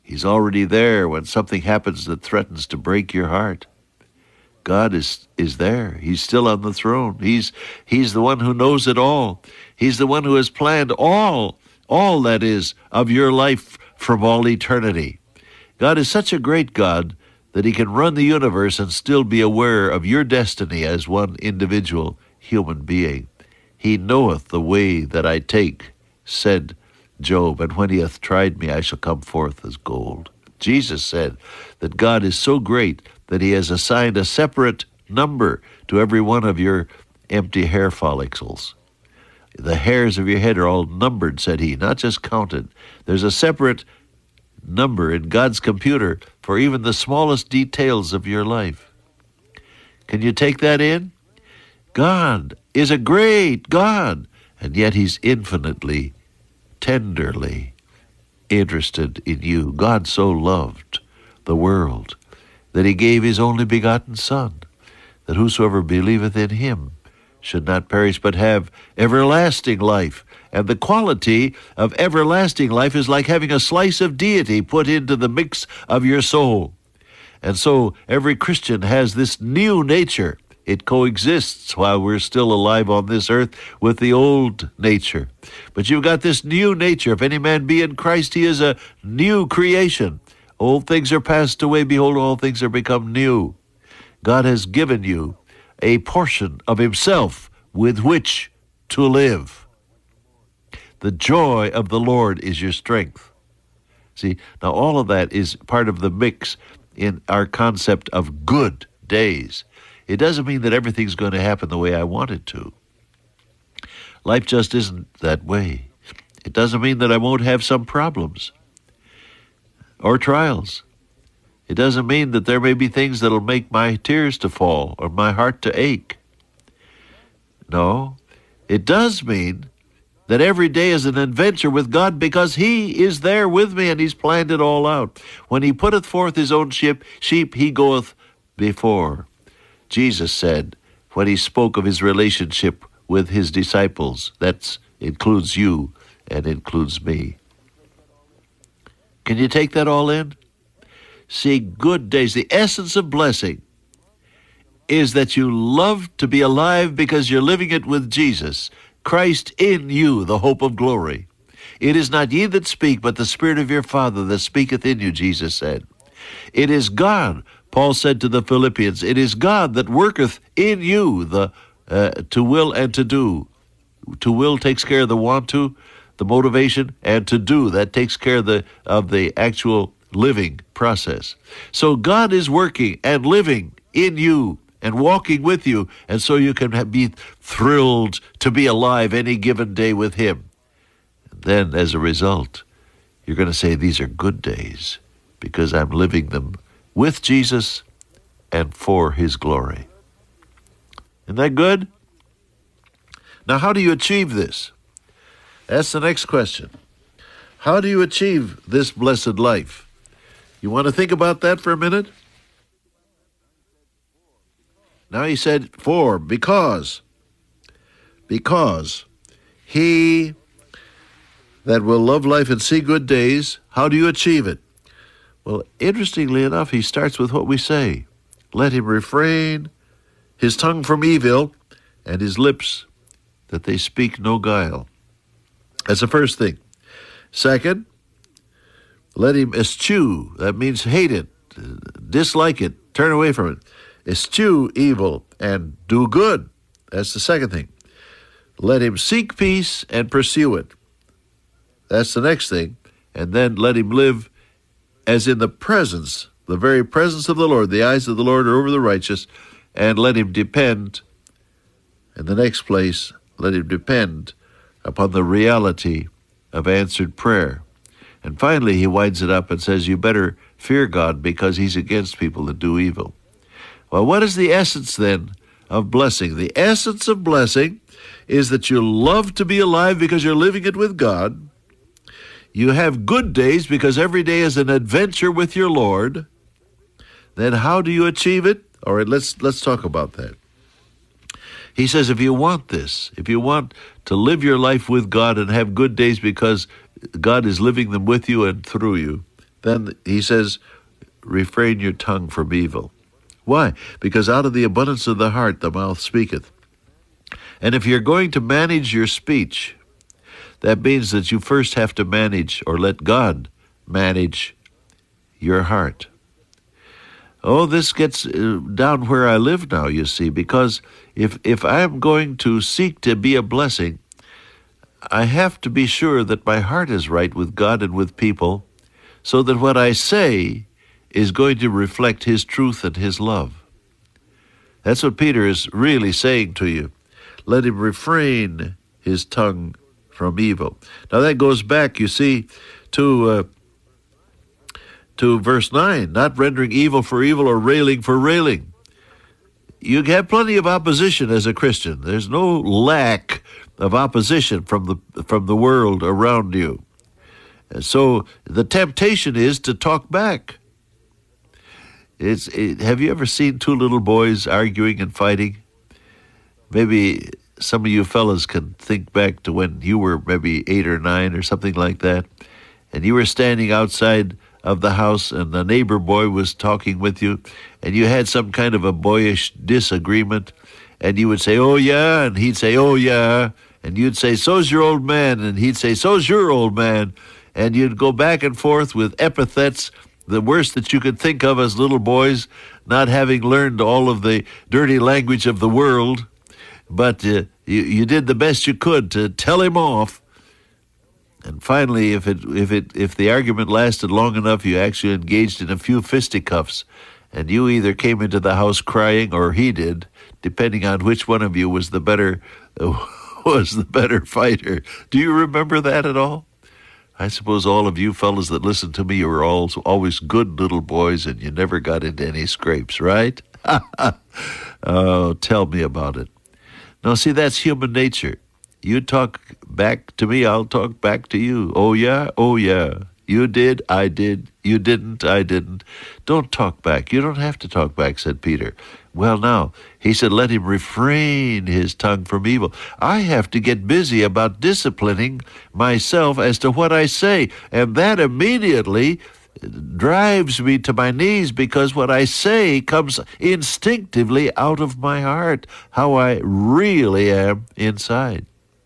He's already there when something happens that threatens to break your heart. God is there. He's still on the throne. He's the one who knows it all. He's the one who has planned all that is of your life from all eternity. God is such a great God that he can run the universe and still be aware of your destiny as one individual human being. He knoweth the way that I take, said Job, and when he hath tried me, I shall come forth as gold. Jesus said that God is so great that he has assigned a separate number to every one of your empty hair follicles. The hairs of your head are all numbered, said he, not just counted. There's a separate number in God's computer for even the smallest details of your life. Can you take that in? God is a great God, and yet he's infinitely, tenderly interested in you. God so loved the world that he gave his only begotten Son, that whosoever believeth in him should not perish but have everlasting life. And the quality of everlasting life is like having a slice of deity put into the mix of your soul. And so every Christian has this new nature. It coexists while we're still alive on this earth with the old nature. But you've got this new nature. If any man be in Christ, he is a new creation. Old things are passed away. Behold, all things are become new. God has given you a portion of himself with which to live. The joy of the Lord is your strength. See, now all of that is part of the mix in our concept of good days. It doesn't mean that everything's going to happen the way I want it to. Life just isn't that way. It doesn't mean that I won't have some problems or trials. It doesn't mean that there may be things that'll make my tears to fall or my heart to ache. No, it does mean that every day is an adventure with God because he is there with me and he's planned it all out. When he putteth forth his own sheep, he goeth before. Jesus said, when he spoke of his relationship with his disciples, that includes you and includes me. Can you take that all in? See, good days, the essence of blessing is that you love to be alive because you're living it with Jesus, Christ in you, the hope of glory. It is not ye that speak, but the Spirit of your Father that speaketh in you, Jesus said. It is God, Paul said to the Philippians, it is God that worketh in you to will and to do. To will takes care of the want to, the motivation, and to do, that takes care of the actual living process. So God is working and living in you and walking with you, and so you can be thrilled to be alive any given day with him. And then, as a result, you're going to say, these are good days because I'm living them with Jesus and for his glory. Isn't that good? Now, how do you achieve this? That's the next question. How do you achieve this blessed life? You want to think about that for a minute? Now he said, because he that will love life and see good days, how do you achieve it? Well, interestingly enough, he starts with what we say. Let him refrain his tongue from evil and his lips that they speak no guile. That's the first thing. Second, let him eschew. That means hate it, dislike it, turn away from it. Eschew evil and do good. That's the second thing. Let him seek peace and pursue it. That's the next thing. And then let him live as in the presence, the very presence of the Lord. The eyes of the Lord are over the righteous. And let him depend, in the next place, let him depend upon the reality of answered prayer. And finally, he winds it up and says, you better fear God because he's against people that do evil. Well, what is the essence then of blessing? The essence of blessing is that you love to be alive because you're living it with God. You have good days because every day is an adventure with your Lord. Then how do you achieve it? All right, let's talk about that. He says, if you want this, if you want to live your life with God and have good days because God is living them with you and through you, then he says, refrain your tongue from evil. Why? Because out of the abundance of the heart the mouth speaketh. And if you're going to manage your speech, that means that you first have to manage, or let God manage, your heart. Oh, this gets down where I live now, you see, because if I'm going to seek to be a blessing, I have to be sure that my heart is right with God and with people, so that what I say is going to reflect His truth and His love. That's what Peter is really saying to you. Let him refrain his tongue from evil. Now that goes back, you see, to verse 9, not rendering evil for evil or railing for railing. You have plenty of opposition as a Christian. There's no lack of opposition from the world around you. And so the temptation is to talk back. Have you ever seen two little boys arguing and fighting? Maybe some of you fellas can think back to when you were maybe 8 or 9 or something like that, and you were standing outside of the house and the neighbor boy was talking with you, and you had some kind of a boyish disagreement, and you would say, "Oh yeah," and he'd say, "Oh yeah," and you'd say, "So's your old man," and he'd say, "So's your old man," and you'd go back and forth with epithets, the worst that you could think of as little boys, not having learned all of the dirty language of the world, but you did the best you could to tell him off. And finally, if the argument lasted long enough, you actually engaged in a few fisticuffs, and you either came into the house crying or he did, depending on which one of you was the better fighter. Do you remember that at all? I suppose all of you fellas that listen to me, you were always good little boys, and you never got into any scrapes, right? Oh, tell me about it. Now, see, that's human nature. You talk back to me, I'll talk back to you. Oh, yeah? Oh, yeah. You did, I did. You didn't, I didn't. Don't talk back. You don't have to talk back, said Peter. Well, now, he said, let him refrain his tongue from evil. I have to get busy about disciplining myself as to what I say, and that immediately drives me to my knees, because what I say comes instinctively out of my heart, how I really am inside.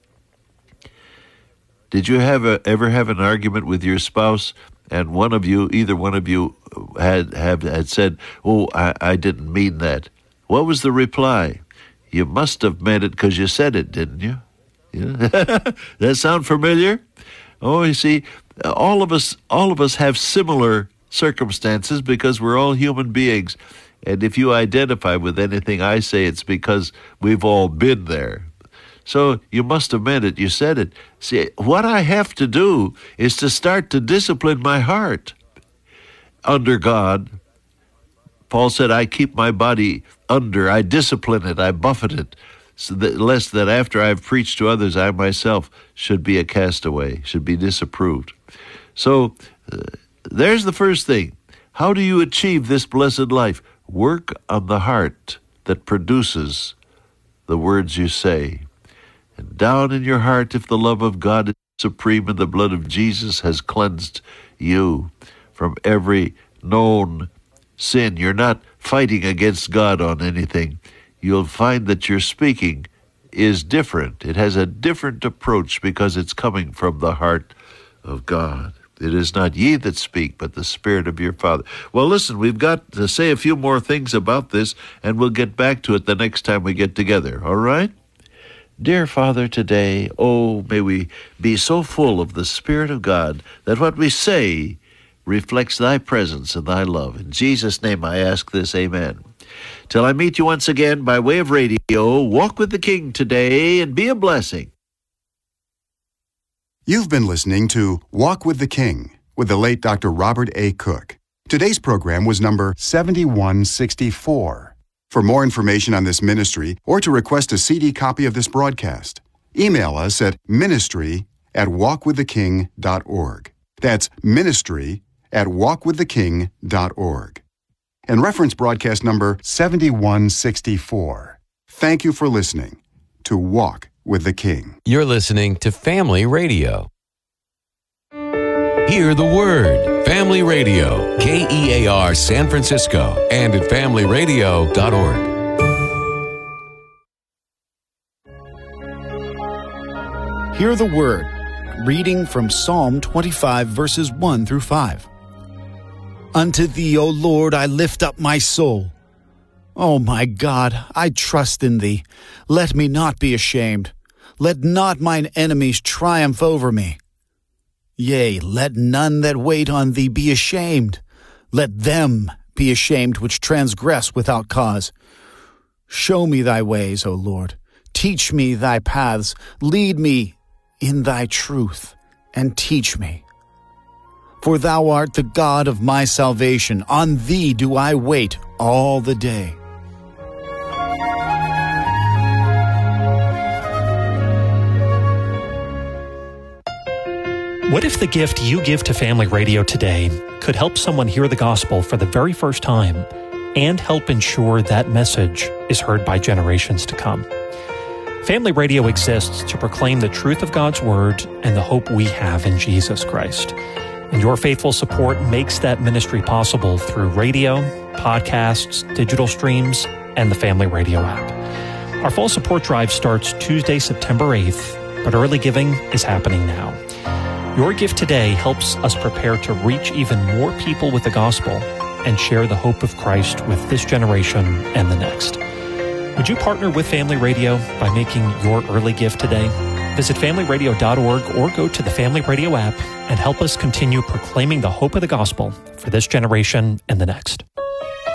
Did you ever have an argument with your spouse, and either one of you had said, "Oh, I didn't mean that"? What was the reply? You must have meant it because you said it, didn't you? Yeah. That sound familiar? Oh, you see, all of us have similar circumstances because we're all human beings. And if you identify with anything I say, it's because we've all been there. So you must have meant it. You said it. See, what I have to do is to start to discipline my heart under God. Paul said, I keep my body under. I discipline it. I buffet it, so that, lest that after I've preached to others, I myself should be a castaway, should be disapproved. So there's the first thing. How do you achieve this blessed life? Work on the heart that produces the words you say. And down in your heart, if the love of God is supreme and the blood of Jesus has cleansed you from every known sin, you're not fighting against God on anything. You'll find that your speaking is different. It has a different approach because it's coming from the heart of God. It is not ye that speak, but the Spirit of your Father. Well, listen, we've got to say a few more things about this, and we'll get back to it the next time we get together, all right? Dear Father, today, oh, may we be so full of the Spirit of God that what we say reflects thy presence and thy love. In Jesus' name I ask this, amen. Till I meet you once again by way of radio, walk with the King today and be a blessing. You've been listening to Walk with the King with the late Dr. Robert A. Cook. Today's program was number 7164. For more information on this ministry or to request a CD copy of this broadcast, email us at ministry@walkwiththeking.org. That's ministry@walkwiththeking.org. And reference broadcast number 7164. Thank you for listening to Walk with the King. You're listening to Family Radio. Hear the Word. Family Radio, KEAR San Francisco, and at familyradio.org. Hear the Word. Reading from Psalm 25, verses 1 through 5. Unto Thee, O Lord, I lift up my soul. O my God, I trust in Thee. Let me not be ashamed. Let not mine enemies triumph over me. Yea, let none that wait on Thee be ashamed. Let them be ashamed which transgress without cause. Show me Thy ways, O Lord. Teach me Thy paths. Lead me in Thy truth, and teach me. For Thou art the God of my salvation. On Thee do I wait all the day. What if the gift you give to Family Radio today could help someone hear the gospel for the very first time and help ensure that message is heard by generations to come? Family Radio exists to proclaim the truth of God's Word and the hope we have in Jesus Christ. And your faithful support makes that ministry possible through radio, podcasts, digital streams, and the Family Radio app. Our fall support drive starts Tuesday, September 8th, but early giving is happening now. Your gift today helps us prepare to reach even more people with the gospel and share the hope of Christ with this generation and the next. Would you partner with Family Radio by making your early gift today? Visit familyradio.org or go to the Family Radio app and help us continue proclaiming the hope of the gospel for this generation and the next.